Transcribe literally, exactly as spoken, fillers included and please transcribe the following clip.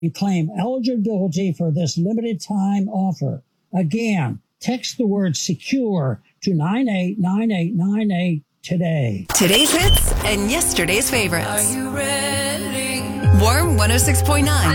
and claim eligibility for this limited time offer. Again, text the word secure to nine eight nine eight nine eight today. Today's hits and yesterday's favorites. Are you ready? Warm one oh six point nine.